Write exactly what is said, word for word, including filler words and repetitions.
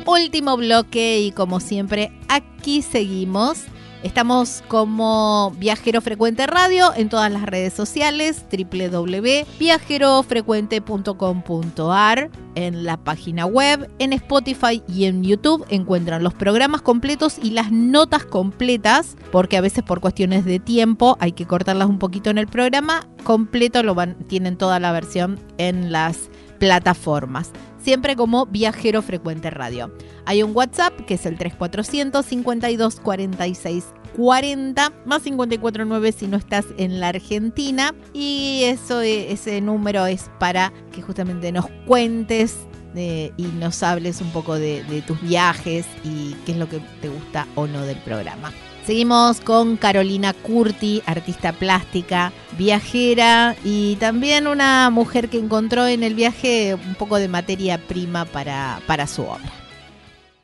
último bloque y como siempre aquí seguimos. Estamos como Viajero Frecuente Radio en todas las redes sociales, doble u doble u doble u punto viajero frecuente punto com punto a r, en la página web, en Spotify y en YouTube encuentran los programas completos y las notas completas, porque a veces por cuestiones de tiempo hay que cortarlas un poquito en el programa completo, lo van, tienen toda la versión en las plataformas. Siempre como Viajero Frecuente Radio. Hay un WhatsApp que es el tres cuatrocientos cincuenta y dos cuarenta y seis cuarenta, más cincuenta y cuatro nueve si no estás en la Argentina. Y eso, ese número es para que justamente nos cuentes eh, y nos hables un poco de, de tus viajes y qué es lo que te gusta o no del programa. Seguimos con Carolina Curti, artista plástica, viajera y también una mujer que encontró en el viaje un poco de materia prima para, para su obra.